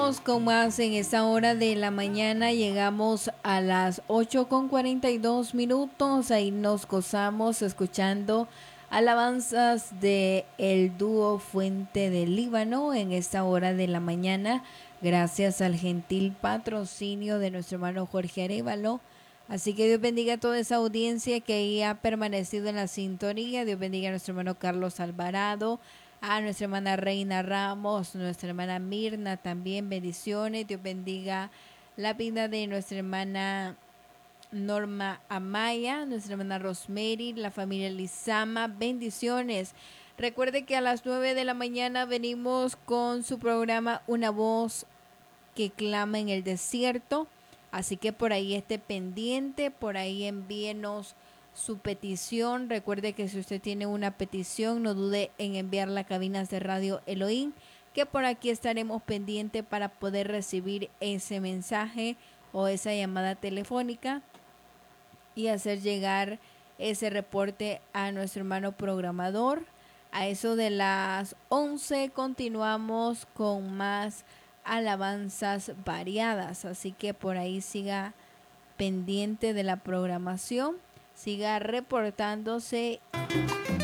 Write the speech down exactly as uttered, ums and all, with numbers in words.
Con más en esta hora de la mañana, llegamos a las ocho con cuarenta y dos minutos. Ahí nos gozamos escuchando alabanzas de el dúo Fuente del Líbano en esta hora de la mañana, gracias al gentil patrocinio de nuestro hermano Jorge Arévalo. Así que Dios bendiga a toda esa audiencia que ahí ha permanecido en la sintonía. Dios bendiga a nuestro hermano Carlos Alvarado, a nuestra hermana Reina Ramos, nuestra hermana Mirna también, bendiciones. Dios bendiga la vida de nuestra hermana Norma Amaya, nuestra hermana Rosemary, la familia Lizama, bendiciones. Recuerde que a las nueve de la mañana venimos con su programa Una Voz que Clama en el Desierto. Así que por ahí esté pendiente, por ahí envíenos su petición. Recuerde que si usted tiene una petición, no dude en enviarla a cabinas de Radio Elohim, que por aquí estaremos pendientes para poder recibir ese mensaje o esa llamada telefónica y hacer llegar ese reporte a nuestro hermano programador. A eso de las once continuamos con más alabanzas variadas, así que por ahí siga pendiente de la programación, siga reportándose